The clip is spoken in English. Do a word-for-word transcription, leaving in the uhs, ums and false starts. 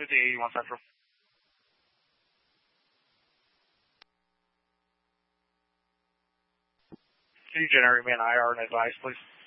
fifty eighty-one Central. Can you generate me an I R and advise, please?